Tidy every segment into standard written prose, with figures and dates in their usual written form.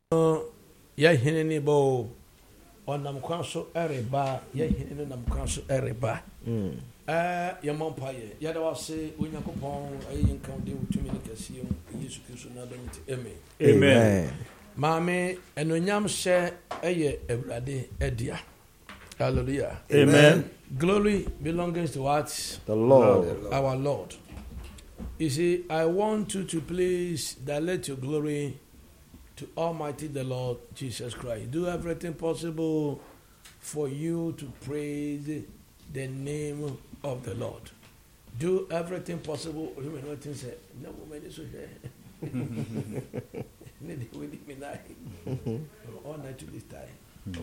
ya hinini bo onam kwanso ereba ya hinini nam kwanso ereba ya mompaye ya da wase onyankopon ayi nkan de utumi ne kasiye Yesu Kristo na domiti amen maame enonyam hye eye Awurade edia. Hallelujah. Amen. Glory belongs to what? The Lord. Our Lord. You see, I want you to please direct your glory to Almighty the Lord Jesus Christ. Do everything possible for you to praise the name of the Lord. Do everything possible. No woman is all night to this time.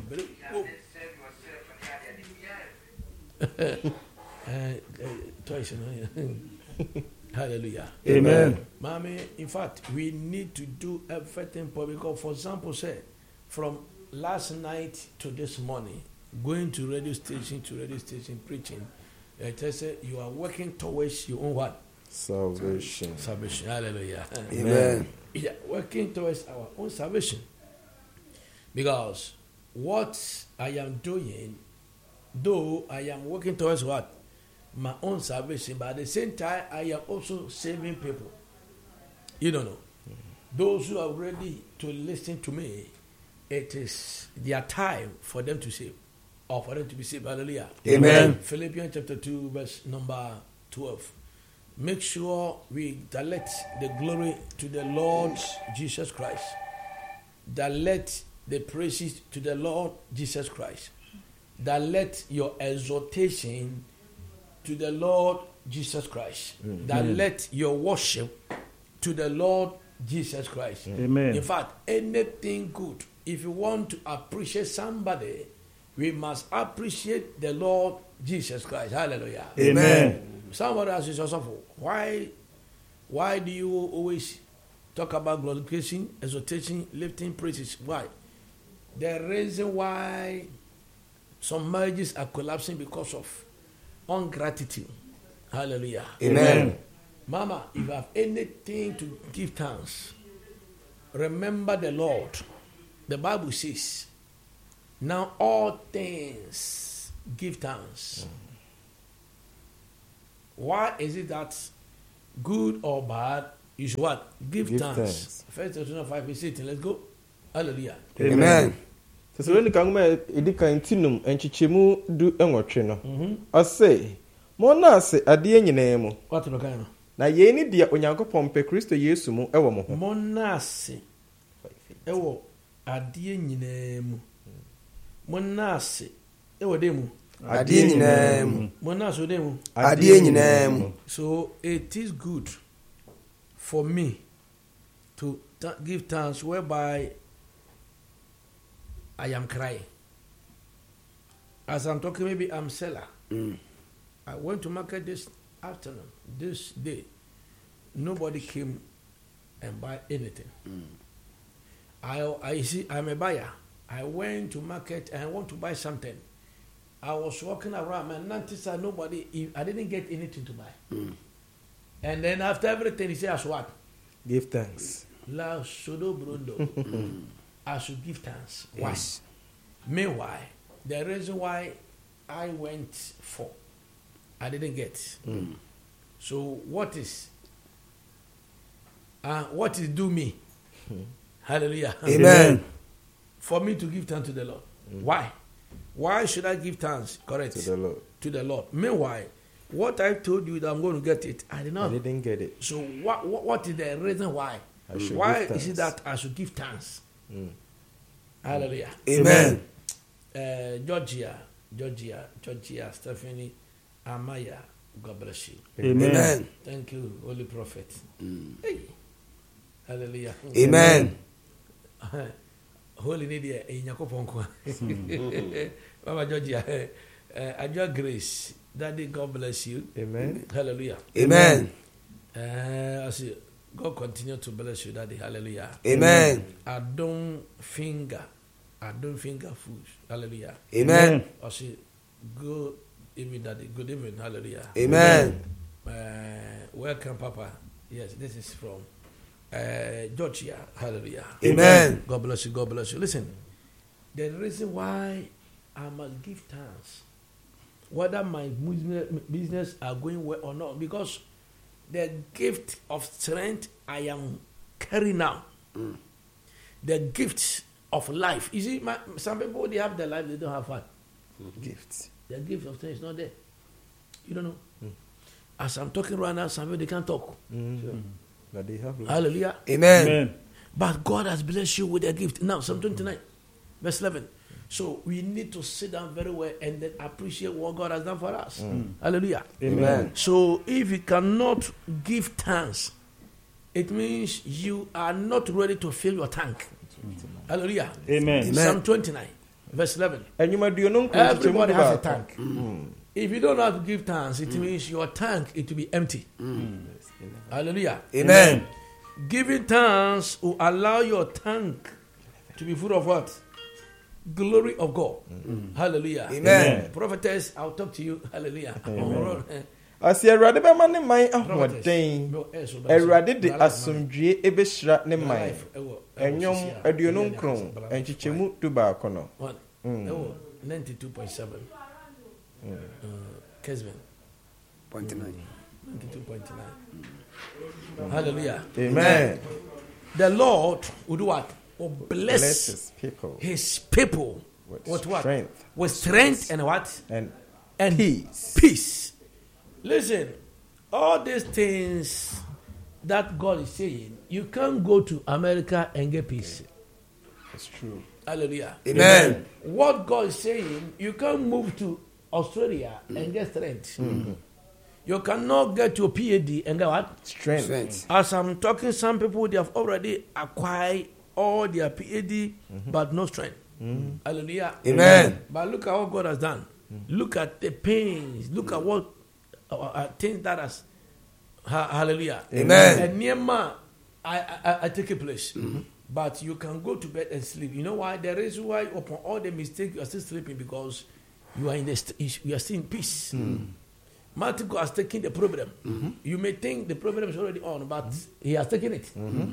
Hallelujah. Amen. Mommy, in fact, we need to do everything because, for example, say, from last night to this morning, going to radio station, preaching, it says you are working towards your own what? Salvation. Salvation. Hallelujah. Amen. Yeah, working towards our own salvation. Because what I am doing, though I am working towards what? My own salvation, but at the same time, I am also saving people. You don't know. Those who are ready to listen to me, it is their time for them to save, or for them to be saved. Hallelujah. Amen. Philippians chapter 2, verse number 12. Make sure we direct the glory to the Lord Jesus Christ. Direct the praises to the Lord Jesus Christ. Direct your exhortation to the Lord Jesus Christ. Direct your worship to the Lord Jesus Christ. Amen. In fact, anything good, if you want to appreciate somebody, we must appreciate the Lord Jesus Christ. Hallelujah. Amen. Somebody asks yourself, why do you always talk about glorification, exhortation, lifting praises? Why? The reason why some marriages are collapsing because of ungratitude. Hallelujah. Amen. Mama, if you have anything to give thanks, remember the Lord. The Bible says, now all things give thanks. Why is it that good or bad, you should what? Give thanks. First Thessalonians 5:18. Let's go. Hallelujah. Amen. Thessalonica edikan tinum enchichemu du enwotwe no. Ose mo na ase ade nyina mu. What no kind? Na ye ni dia Onyankopon pe Kristo Yesu mu ewo mo ho. Mo na ase ewo ade nyina mu. Mo na ase ewo de mu. Ade nyina mu. Mo na so de mu. Ade nyina mu. So it is good for me to give thanks whereby I am crying. As I'm talking, maybe I'm seller. I went to market this afternoon, this day. Nobody came and buy anything. I see, I'm a buyer. I went to market and I want to buy something. I was walking around and noticed that nobody, I didn't get anything to buy. And then after everything, he says, what? Give thanks. La Sodo Brundo. I should give thanks. Why? Yes. Meanwhile, the reason why I went for, I didn't get. So what is do me? Hallelujah. Amen. For me to give thanks to the Lord. Why? Why should I give thanks? Correct. To the Lord. To the Lord. Meanwhile, what I told you that I'm going to get it, I didn't get it. So what is the reason why? Why is it that I should give thanks? Hallelujah. Amen. Georgia, Stephanie, Amaya, God bless you. Amen. Thank you, Holy Prophet. Hey. Hallelujah. Amen. Holy Nidia, Yakoponko. Mama Georgia, Adja Grace, Daddy, God bless you. Amen. Hallelujah. Amen. I see. God continue to bless you, Daddy. Hallelujah. Amen. I don't finger food. Hallelujah. Amen. I see. Good evening, Daddy. Good evening. Hallelujah. Amen. Welcome, Papa. Yes, this is from Georgia. Hallelujah. Amen. God bless you. God bless you. Listen, the reason why I must give thanks, whether my business are going well or not, because the gift of strength I am carrying now, the gift of life. You see, some people, they have their life, they don't have what? Gifts. The gift of strength is not there. You don't know. As I'm talking right now, some people, they can't talk. But they have life. Hallelujah. Amen. But God has blessed you with a gift. Now, Psalm 29, verse 11. So we need to sit down very well and then appreciate what God has done for us. Hallelujah. Amen. So if you cannot give thanks, it means you are not ready to fill your tank. Hallelujah. Amen. Psalm 29, verse 11. And you might do no Everybody has a tank. If you don't know how to give thanks, it means your tank it will be empty. Hallelujah. Amen. Giving thanks will allow your tank to be full of what? Glory of God. Hallelujah. Amen. Prophetess, I'll talk to you. Hallelujah. Asi Awurade bɛma ne man ahoɔden. Awurade de asomdwie ɛbɛhyira ne man. Ɛnyɔm aduonu nkron nkyekyɛmu 12 no. 92.7. Kesman. 92.9. Hallelujah. Amen. The Lord will do what? Will bless His people. His people With what? strength. With strength and what? And peace. Peace. Listen, all these things that God is saying, you can't go to America and get peace. it's true. Hallelujah. Amen. What God is saying, you can't move to Australia and get strength. You cannot get to a PhD and get what? Strength. As I'm talking, some people, they have already acquired all their PhD, but no strength. Hallelujah. Amen. But look at what God has done. Look at the pains. Look at what things that has. Hallelujah. Amen. And near I take a place. But you can go to bed and sleep. You know why? The reason why upon all the mistakes you are still sleeping because you are in you are still in peace. Martin has taken the problem. You may think the problem is already on, but he has taken it.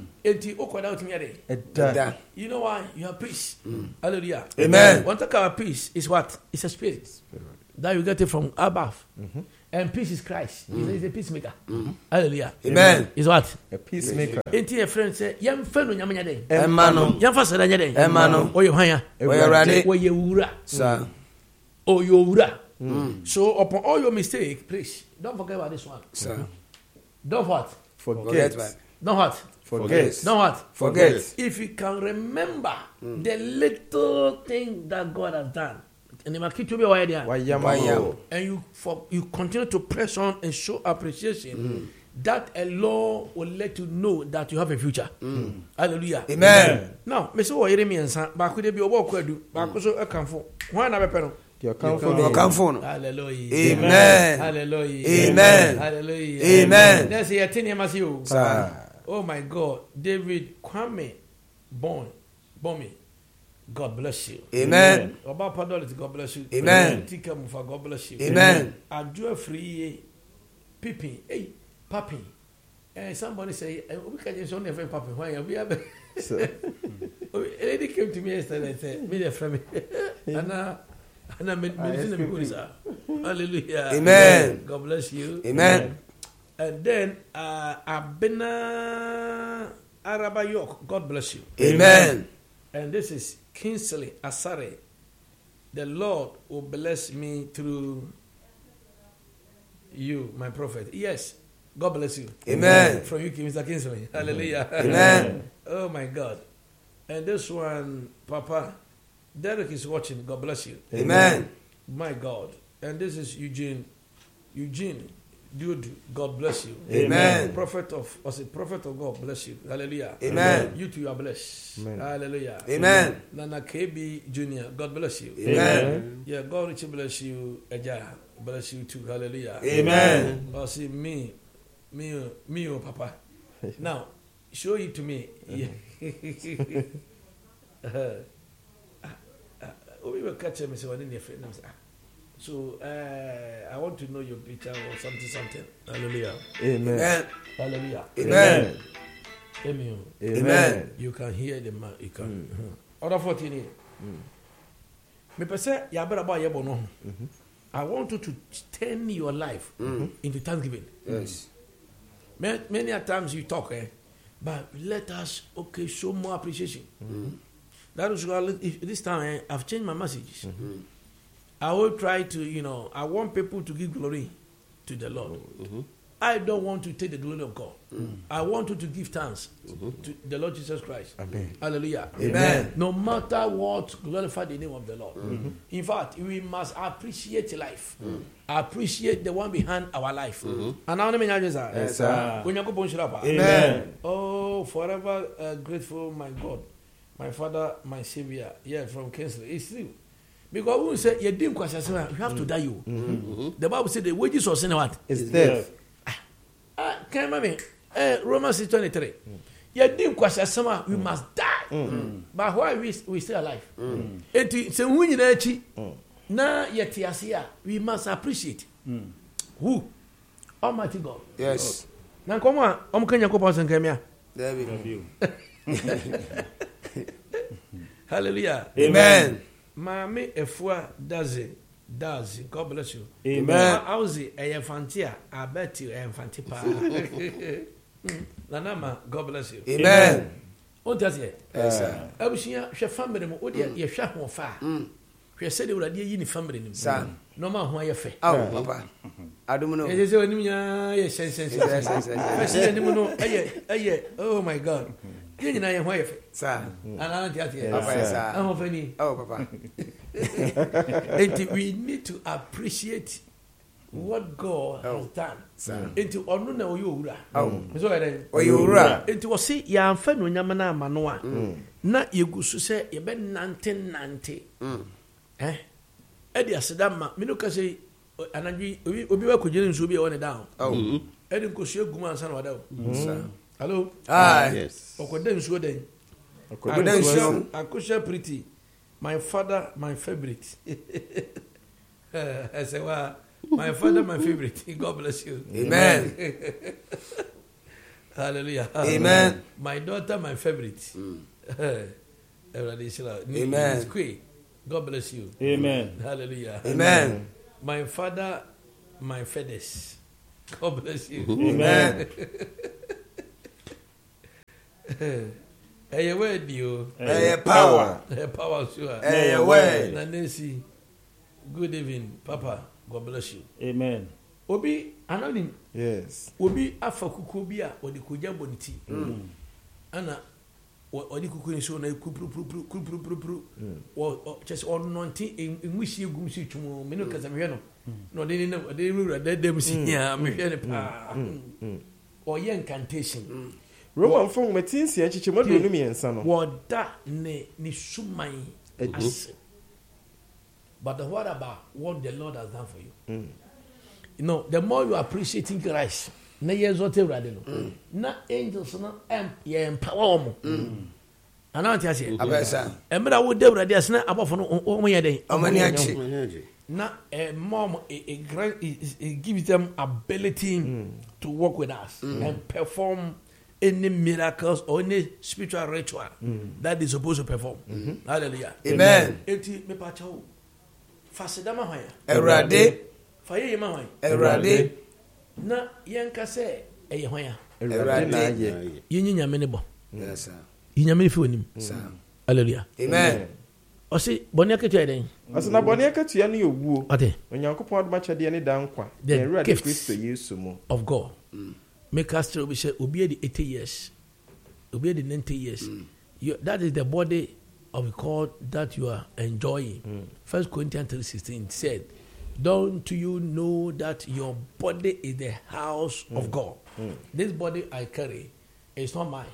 You know why? You have peace. Hallelujah. Amen. One talk about peace is what? It's a spirit. That you get it from above. And peace is Christ. He's a peacemaker. Hallelujah. Amen. Is what? A peacemaker. Enti a friend say, "Yam fenu nyamanya den." Emano. Yam fa sada nyade. Emano. Oye hwan Oye rade. Oye wura. Sir. Oye wura. So upon all your mistake, please don't forget about this one. Sir. Don't what? Forget. Don't what? Forget. Don't what? Forget. If you can remember the little thing that God has done, and Wayama. and you continue to press on and show appreciation, that alone will let you know that you have a future. Hallelujah. Amen. Now, Mr. Oyeremiansa, back with the Obokwadu, back also a comfort. Why not a penal? Your Your comfort. comfort. Hallelujah. Amen. Hallelujah. Amen. Hallelujah. Amen. Let's say, you. Sir. Oh my God. David Kwame Bomi. God bless you. Amen. About Padolity, God bless you. Amen. Tika Mufa, God bless you. Amen. Adua free Pippin. Hey, Papi. And somebody say, we can just only have Papi. Why we have a lady came to me yesterday and said, me, friend, and I made hallelujah. Amen. God bless you. Amen. And then Abena Araba York, God bless you. Amen. And this is Kingsley Asare. The Lord will bless me through you, my prophet. Yes. God bless you. Amen. From you, Mr. Kingsley. Hallelujah. Amen. Oh my God. And this one, Papa, Derek is watching. God bless you. Amen. My God. And this is Eugene. Dude, God bless you. Amen. Prophet of God bless you. Hallelujah. Amen. You too are blessed. Amen. Hallelujah. Amen. Nana KB Jr., God bless you. Amen. Yeah, God richly bless you. Eja, bless you too. Hallelujah. Amen. I see me, oh Papa. Now, show it to me. We will catch him. So I want to know your picture or something. Hallelujah. Amen. Hallelujah. Amen. Amen. You can hear the man. You can. Order 14. Me pese ya bera ba yebo no. I want you to turn your life into thanksgiving. Yes. Many a times you talk, but let us show more appreciation. That is why this time I've changed my messages. I will try to, I want people to give glory to the Lord. I don't want to take the glory of God. I want you to give thanks to the Lord Jesus Christ. Amen. Hallelujah. Amen. No matter what, glorify the name of the Lord. In fact, we must appreciate life. Appreciate the one behind our life. And how many years are? Yes, sir. Amen. Oh, forever grateful, my God, my Father, my Savior. Yeah, from Kingsley. It's true. Because we say you have to die. The Bible said the wages of sin what? It's death. Can you Romans 6:23. You didn't question we must die. But why we still alive? It's a winning na yetiasia. We must appreciate. Who? Almighty God. Yes. Now come on, Kenya Kopasan Kemia. There we go. Hallelujah. Amen. Mami efua dazi. God bless you. Amen. Auzi eyefantia. I bet you eyefanti pa. Lanama, God bless you. Amen. What does it? Yes, sir. Abusia she family mo odi ye hwa ho fa. Hwe se de urade yi ni family ni. Sir. No ma ho ye fe. Oh, papa. Adumu no. Ye se onim nya ye sense. Fe ni mo no aye. Oh my God. Ye nyina ye ho ye fe. Sir. Ana tiatia. Papa, sir. Aho fe ni. Oh, papa. And we need to appreciate what God has done. Into onu na oyo owura. So then Oyo owura. Into wo se ya amfa no nyama na amano a na yegusu se ye be nante. Edi aseda ma me no ka se anadwi obi wa kogire nso bi e won down. Edi nkosu eguma ansa na wada. Hello. Ah, Yes. Okoda nso den. Okoda nso. Akosha pretty. My father, my favorite. I say, well, my father, my favorite. God bless you. Amen. Hallelujah. Amen. My daughter, my favorite. Amen. God bless you. Amen. Hallelujah. Amen. My father, my feathers. God bless you. Amen. Hey, where do you? Hey, power. Power, sure. Hey, where? Nancy, good evening, Papa. God bless you. Amen. Obi, anonym. Yes. Obi afa kuku bi a odi koja boniti. Ana odi kuku ni so na kupru. O just on nonti enwishi egum si twumo me no kasa me hwe no. No de ni de wura de dem si ya me hwe ne pa. O ye incantation. Roman fong metinsi enchiche modu no miensa no. Woda ne suman as. But what about what the Lord has done for you? You know, the more you appreciating Christ, na yezote urade no. Na angels no ye empower mo. Ana anti ase. Abesa. Emra wo de urade ase na abofo no o ye den. Omani achi. Na mom it gives them ability to work with us and perform any miracles or any spiritual ritual that is supposed to perform. Hallelujah. Amen. Enti me pa chawo. Fasedama hoya. Erade. Faye yema hoya. Erade. Na yenka se eye hoya. Erade na ye. Yenyi nyame ne bo. Yes, sir. Yinyame fi onim. Sir. Hallelujah. Amen. O se boni aketu eden. Asana boni akatua ne yowuo. Ate. Onyankopon adumachade ne dankwa. The Erade Kristo Yesu mu. Of God. Make us tell we say obi the 80 years. Obi the 90 years. That is the body of God that you are enjoying. 1 Corinthians 3:16 said, don't you know that your body is the house of God? This body I carry is not mine.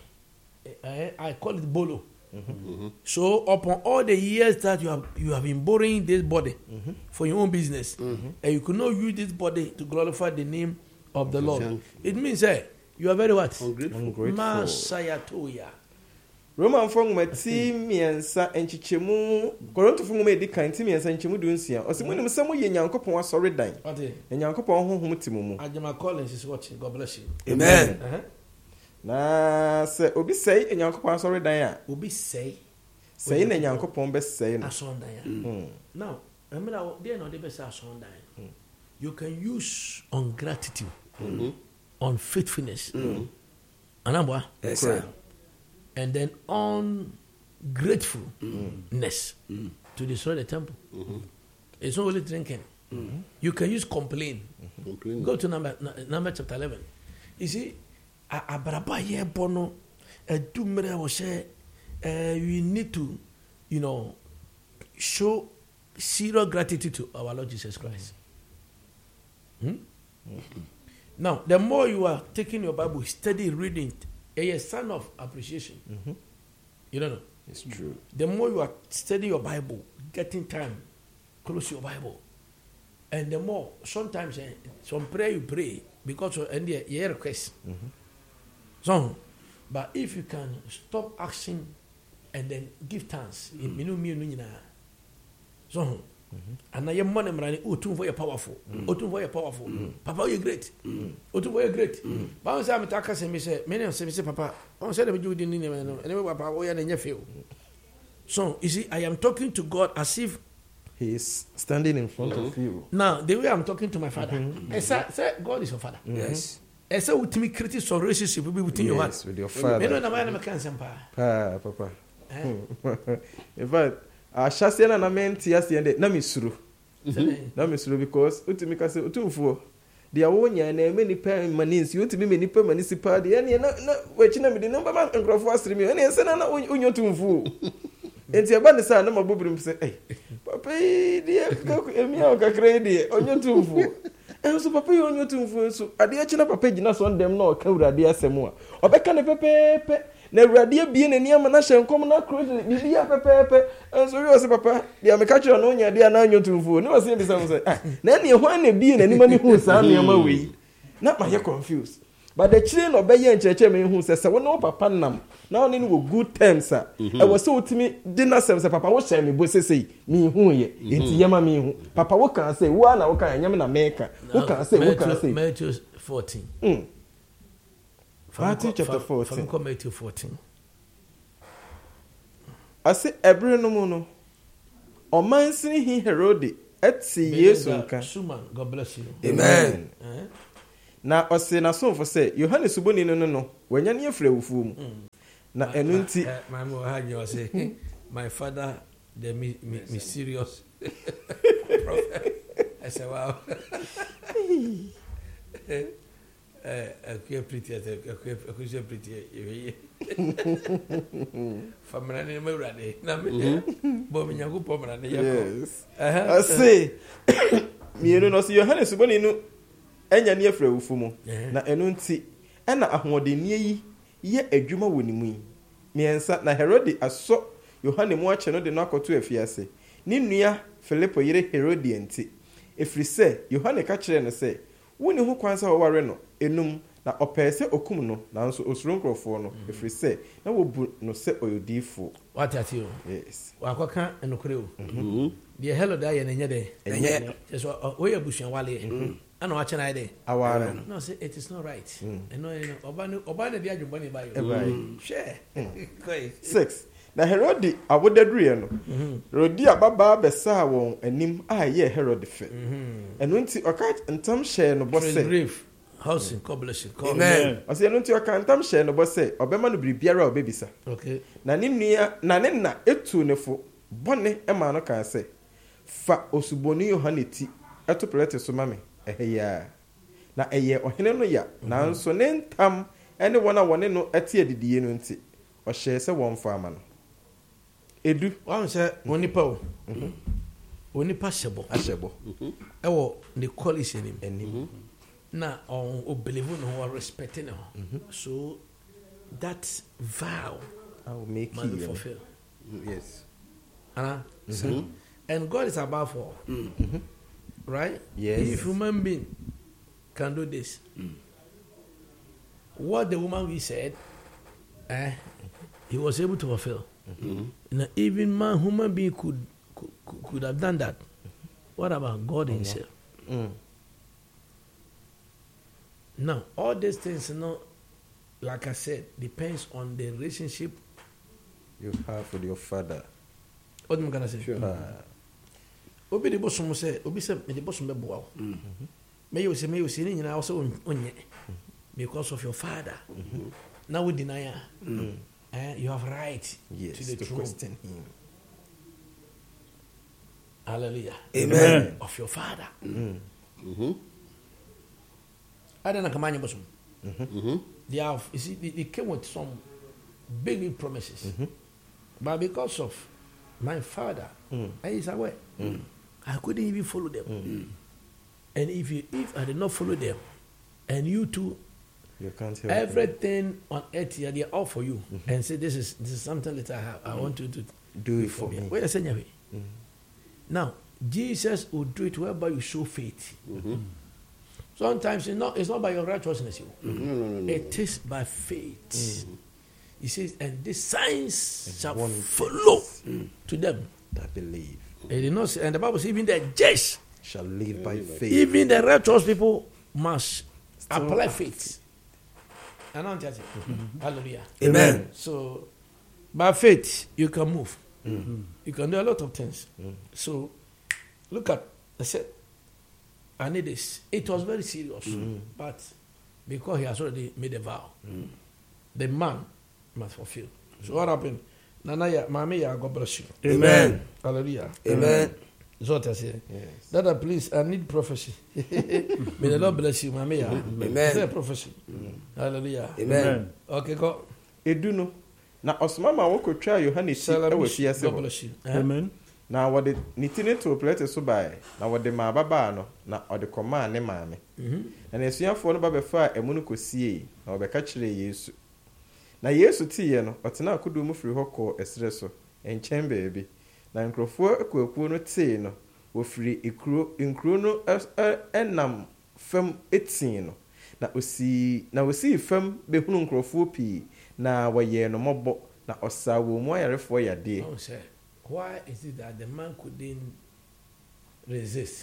I call it bolo. So upon all the years that you have been borrowing this body for your own business, and you could not use this body to glorify the name of the Lord. It means you are very what? Ungrateful. Masayatoya. Roman fong mati miensa enchichemu Korinto fong me dikan ti miensa enchichemu dunsia osimu nim semo ye Nyankopon asore dan Ate. Nyankopon honhom timumu Ajama Collins is watching. God bless you. Amen. Na sɛ obi sɛe Nyankopɔn asɔredan a, obi sɛe sɛe na Nyankopɔn bɛsɛe no. asɔredan. Now, remember, they are not the best asɔredan. You can use ungratitude, unfaithfulness, anambwa, Yes, sir. and then ungratefulness to destroy the temple. It's not only drinking. You can use complain. Go to number chapter 11. You see, abraba ye bono edumre wo she we need to, show serious gratitude to our Lord Jesus Christ. Now, the more you are taking your Bible, study reading, a sign of appreciation. You don't know. It's true. The more you are studying your Bible, getting time, close your Bible. And the more, sometimes, some prayer you pray, because of your request. So, but if you can stop asking and then give thanks, so, and I am money running, Otum for your powerful, Otum for your powerful, Papa, you're great, Otum for your great. But I am talking and say, many of them say, Papa, I said, you didn't know, and Papa, we are in your field. So, you see, I am talking to God as if He is standing in front of you. now, the way I'm talking to my father, I say, God is your father. Yes. I say, with me, critics or relationship will be within your heart. Yes, with your You know, father. the man I'm a cancer. Papa. In fact, ahyɛseɛ na mente aseɛ de na mesuro because wotumi ka sɛ otumfoɔ deɛ wonya na ɛmɛ nipa mani nsi wotumi mɛ nipa mani si paa deɛ ɛneɛ na wakyi na mede ne bɛma nkurɔfoɔ asere mi ɛneɛ sɛ na wonya otumfoɔ enti ɛba ne saa na mabɔbirim sɛ papa yi deɛ ɛmi a ɔkakra yi deɛ ɔnya otumfoɔ ɛnso papa yi ɔnya otumfoɔ nso adeɛ akyi na papa gyina so ndɛm na ɔka Awurade asɛm a ɔbɛka ne pɛpɛɛpɛ na Awurade abie n'ani ama na hyɛ nkɔm na kuro de bibi a pɛpɛɛpɛ nso wi ɔsɛ papa deɛ meka kyerɛ no onya deɛ na anyo tumfuo ne ɔsɛ bi sɛ na ɛne ɛho ana bie n'anim ani hu saa nneɛma wei na ma yɛ confused but the children ɔbɛyɛ nkyerɛkyerɛ me hu sɛ wo ne wo papa nam na ɔne no wɔ good terms a ɛwɔ sɛ wotumi de n'asɛm sɛ papa wo hyɛ me bo sesei me hu yɛ enti yɛma me hu papa wo kan sɛ wo ana wo kan nyame na meka wo kan sɛ Matthew 14. Matthew chapter 14. From Matthew 14. Ase ebere no mu no ɔman sini hi Herode ɛte Yesu nka. Suman, God bless you. Amen. Na ɔse na sonfo sɛ Yohane suboni no wanya ne afra wufuo mu. Na ɛno nti my mother say my father the mysterious prophet. I said wow. Pretty family name ready na me bo me nyago pom na ne yakọ ase mienu no so Yohane suboni no anya ne afra wufuo mu na ɛno nti ɛna ahoɔdennie yi yɛ adwuma wɔ ne mu yi miensa na Herode asɔ Yohane mu akye no de no akɔto afiase ne nua Filipo yere Herode nti efiri sɛ Yohane ka kyerɛ no sɛ woni ho kwan sɛ wɔware no enum na ɔpɛɛ sɛ okum no nanso osuro nkurɔfoɔ no efiri sɛ na wɔbu no sɛ ɔyɔdiifo. What at you? Yes. Wakɔka enokore o. The hell of that yɛ n'enye dɛ. Enye. So oyɛ busua wale. Ana wakyɛ na de. Aware. No say it is not right. No oba na bi adwumba ne ba yo. Share. 6. Na Herode awodadruye no. Rodi ababa bɛsa wɔn anim a yɛ Herode fɛ. Ɛno nti ɔka ntam hyɛ no bɔ sɛ housing God bless you. Amen. ɔsɛ ɛno nti ɔka ntam hyɛ no bɔ sɛ ɔbɛma no biribiara a ɔbɛbisa. Okay. Na ne nua na ne na etu ne fo bɔne ɛma no kan sɛ fa osuboni Yohane ti ɛto prɛte so ma me ɛhɛya na ɛyɛ ɔhene no ya nanso ne ntam ɛne wɔn a wɔne no ɛte adidie no nti ɔhyɛ sɛ wɔn fa ama no edu One say onipa o. Onipa hyɛbɔ. ahyɛbɔ Ɛwɔ ne college anim. anim Na o believe no or respecting no. So that vow I will make must be you fulfilled. Yes. And God is above all. Right? Yes. If human being can do this, what the woman we said, he was able to fulfill. Now, even human being could have done that. What about God himself? Now, all these things, like I said, depends on the relationship. You have with your father. What am I gonna say? Sure. Obi the bosom say, Obi say, me the bosom be boa. May you say, you know, also onye because of your father. Now we deny you have right Yes, to the to throne. question him. Hallelujah. Amen. Of your father. Mm-hmm. I don't know come on bosom. Mm-hmm. They have, you see, they came with some big promises, but because of my father, I is aware. I couldn't even follow them. And if I did not follow them, and you too, You can't help him. everything on earth here, they are all for you, and say this is something that I have. I want you to Do it for me. Wait a second. Now, Jesus will do it whereby you show faith. Sometimes it's not by your righteousness. No. It is by faith. He says, and these signs shall one follow to them. That believe He did not say, and the Bible says, even the just, shall live by faith. even the righteous people must apply faith. And I'm just hallelujah. Amen. So, by faith, you can move. You can do a lot of things. So, look at, I said, I need this. It was very serious. But because he has already made a vow, the man must fulfill. So, what happened? Nanaya, Mamiya, God bless you. Amen. Hallelujah. Amen. Is what I say. Yes. Dada, please, I need prophecy. May the Lord bless you, Mamiya. Amen. Say prophecy. Hallelujah. Amen. Okay, go. Edu no. Na ɔsoma ma wɔkɔtwa Yohane ti ɛwɔ fiase God hɔ. bless you. Amen. Na wɔde ne ti ne to plate so bae. Na wɔde ma ababaa no na ɔde kɔmaa ne maame. Na n'asuafoɔ no ba bɛfa ɛmu no kɔsie na wɔbɛka kyerɛɛ Yesu. Na Yesu tiiɛ no ɔtena akodoɔ mu firi hɔ kɔɔ ɛserɛ so nkyɛn baabi. Na nkurɔfoɔ akuakuo no tee no wɔfiri nkuro no ɛnam fam etii no. Na osii fam behunu nkurɔfoɔ pii na wɔyɛɛ no mmɔbɔ na ɔsaa wɔn mu ayarefoɔ yadeɛ. Oh, sir. Why is it that the man couldn't resist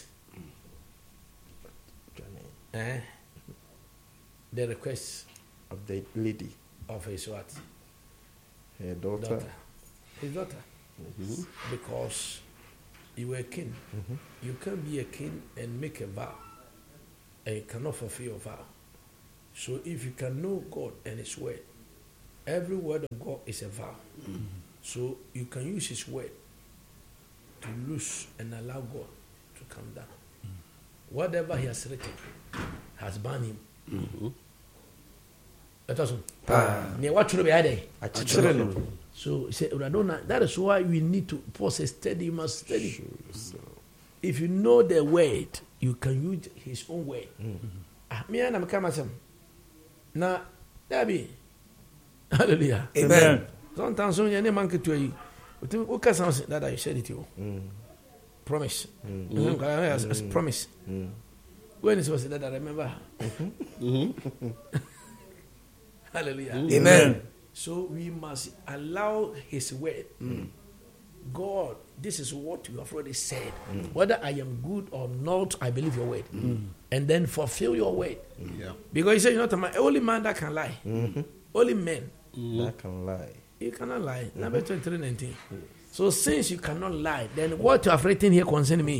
the request Of the lady, of his what? her daughter. His daughter. Because you were a king. You can't be a king and make a vow and you cannot fulfill your vow. So if you can know God and his word, every word of God is a vow. So you can use his word to loose and allow God to come down. Whatever he has written has bound him. Let us Akyerɛ no. So say, that is why we need to pause a study. You must study. If you know the word, you can use his own word. Me and I'm coming. Now, Debbie, hallelujah. Amen. Sometimes when you're man to you, what can something that I said it to you? Promise. Promise. When it was that I remember. Hallelujah. Amen. So we must allow his word. God, this is what you have already said. Whether I am good or not, I believe your word. And then fulfill your word. Yeah. Because he said, you're not a man, only man that can lie. Only men. That can lie. You cannot lie. Number 23:19. So since you cannot lie, then what you have written here concerning me